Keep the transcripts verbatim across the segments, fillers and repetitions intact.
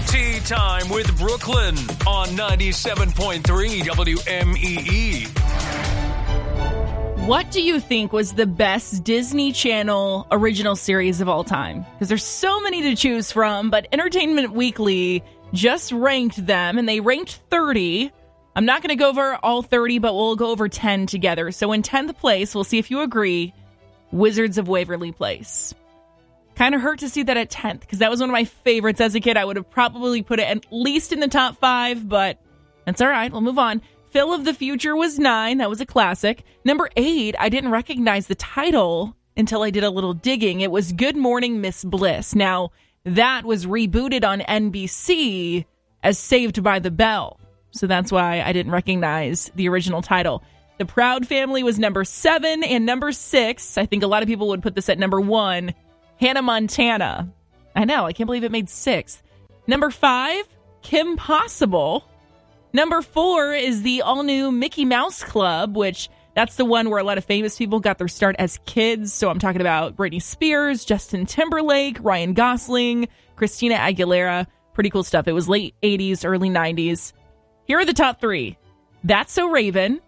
Tea Time with Brooklyn on ninety-seven point three W M E E. What do you think was the best Disney Channel original series of all time? Because there's so many to choose from, but Entertainment Weekly just ranked them, and they ranked thirty. I'm not going to go over all thirty, but we'll go over ten together. So in tenth place, we'll see if you agree, Wizards of Waverly Place. Kind of hurt to see that at tenth, because that was one of my favorites as a kid. I would have probably put it at least in the top five, but that's all right. We'll move on. Phil of the Future was nine. That was a classic. Number eight, I didn't recognize the title until I did a little digging. It was Good Morning, Miss Bliss. Now, that was rebooted on N B C as Saved by the Bell. So that's why I didn't recognize the original title. The Proud Family was number seven, and number six, I think a lot of people would put this at number one, Hannah Montana. I know, I can't believe it made sixth. Number five, Kim Possible. Number four is the all-new Mickey Mouse Club, which that's the one where a lot of famous people got their start as kids. So I'm talking about Britney Spears, Justin Timberlake, Ryan Gosling, Christina Aguilera. Pretty cool stuff. It was late eighties, early nineties. Here are the top three. That's So Raven,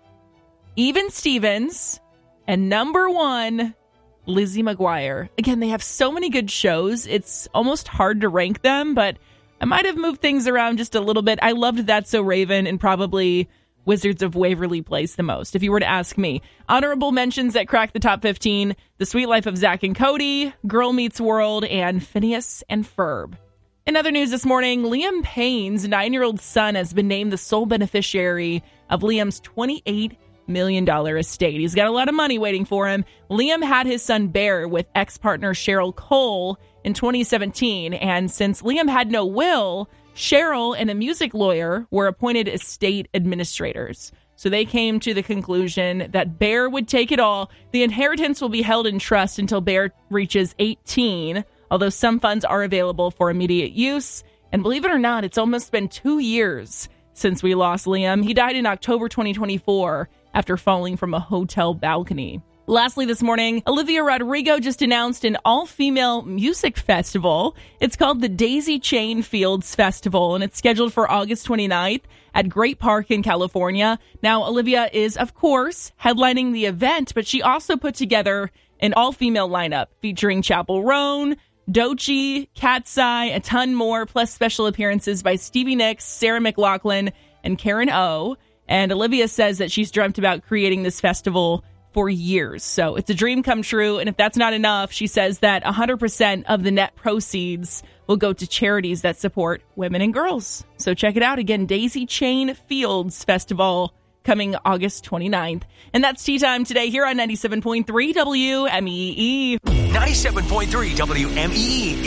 Even Stevens, and number one, Lizzie McGuire. Again, they have so many good shows. It's almost hard to rank them, but I might have moved things around just a little bit. I loved That's So Raven and probably Wizards of Waverly Place the most, if you were to ask me. Honorable mentions that cracked the top fifteen, The Sweet Life of Zach and Cody, Girl Meets World, and Phineas and Ferb. In other news this morning, Liam Payne's nine-year-old son has been named the sole beneficiary of Liam's twenty-eight million dollars estate. He's got a lot of money waiting for him. Liam had his son Bear with ex-partner Cheryl Cole in twenty seventeen, and since Liam had no will, Cheryl and a music lawyer were appointed estate administrators. So they came to the conclusion that Bear would take it all. The inheritance will be held in trust until Bear reaches eighteen, although some funds are available for immediate use. And believe it or not, it's almost been two years since we lost Liam. He died in October twenty twenty-four after falling from a hotel balcony. Lastly this morning, Olivia Rodrigo just announced an all-female music festival. It's called the Daisy Chain Fields Festival, and it's scheduled for August twenty-ninth at Great Park in California. Now, Olivia is, of course, headlining the event, but she also put together an all-female lineup featuring Chappell Roan, Doechii, Cat's Eye, a ton more, plus special appearances by Stevie Nicks, Sarah McLachlan, and Karen O. And Olivia says that she's dreamt about creating this festival for years. So it's a dream come true. And if that's not enough, she says that one hundred percent of the net proceeds will go to charities that support women and girls. So check it out. Again, Daisy Chain Fields Festival coming August twenty-ninth. And that's Tea Time today here on ninety-seven point three W M E E. ninety-seven point three W M E E